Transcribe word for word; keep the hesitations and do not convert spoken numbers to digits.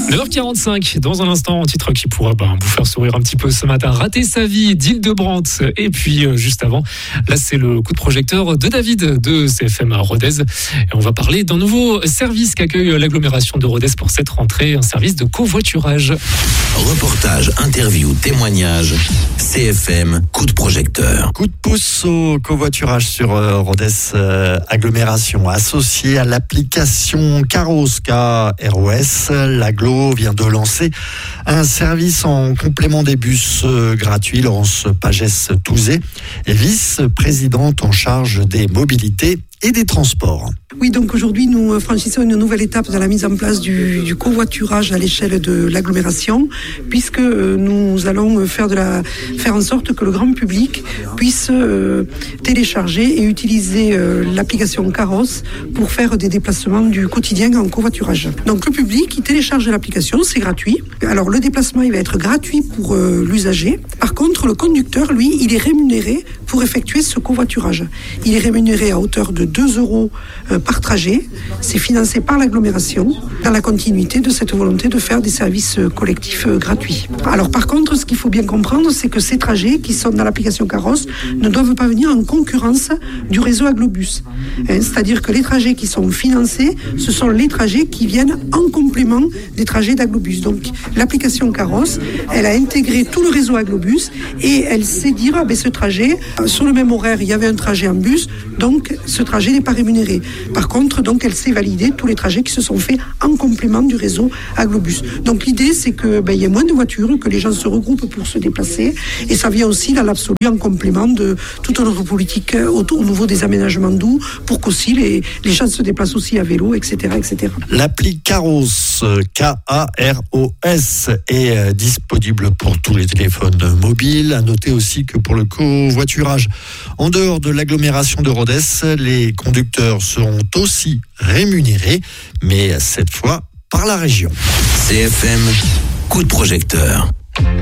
neuf heures quarante-cinq, dans un instant, un titre qui pourra ben, vous faire sourire un petit peu ce matin. Rater sa vie d'Hildebrandt. Et puis, euh, juste avant, là, c'est le coup de projecteur de David de C F M à Rodez. Et on va parler d'un nouveau service qu'accueille l'agglomération de Rodez pour cette rentrée, un service de covoiturage. Reportage, interview, témoignage, C F M, coup de projecteur. Coup de pouce au covoiturage sur euh, Rodez euh, agglomération. Associé à l'application Caros, K R O S, l'agglo vient de lancer un service en complément des bus euh, gratuits. Laurence Pagès-Touzé est vice-présidente en charge des mobilités et des transports. Oui, donc aujourd'hui, nous franchissons une nouvelle étape dans la mise en place du, du covoiturage à l'échelle de l'agglomération, puisque nous allons faire, de la, faire en sorte que le grand public puisse euh, télécharger et utiliser euh, l'application Caros pour faire des déplacements du quotidien en covoiturage. Donc le public, il télécharge l'application, c'est gratuit. Alors le déplacement, il va être gratuit pour euh, l'usager. Par contre, le conducteur, lui, il est rémunéré pour effectuer ce covoiturage. Il est rémunéré à hauteur de deux euros euh, par trajet. C'est financé par l'agglomération dans la continuité de cette volonté de faire des services collectifs euh, gratuits. Alors par contre, ce qu'il faut bien comprendre, c'est que ces trajets qui sont dans l'application Caros ne doivent pas venir en concurrence du réseau Agglobus. Hein, c'est-à-dire que les trajets qui sont financés, ce sont les trajets qui viennent en complément des trajets d'Agglobus. Donc l'application Caros, elle a intégré tout le réseau Agglobus et elle sait dire, ah ben, ce trajet, sur le même horaire, il y avait un trajet en bus, donc ce trajet n'est pas rémunéré. Par contre, donc, elle sait valider tous les trajets qui se sont faits en complément du réseau Agglobus. Donc l'idée, c'est que ben, y ait moins de voitures, que les gens se regroupent pour se déplacer, et ça vient aussi dans l'absolu en complément de toute notre politique autour, au niveau des aménagements doux, pour qu'aussi les, les gens se déplacent aussi à vélo, et cetera, et cetera. L'appli Caros, K A R O S, est disponible pour tous les téléphones mobiles. À noter aussi que pour le covoiturage en dehors de l'agglomération de Rodez, les conducteurs seront aussi rémunérés, mais cette fois par la région. C F M, coup de projecteur.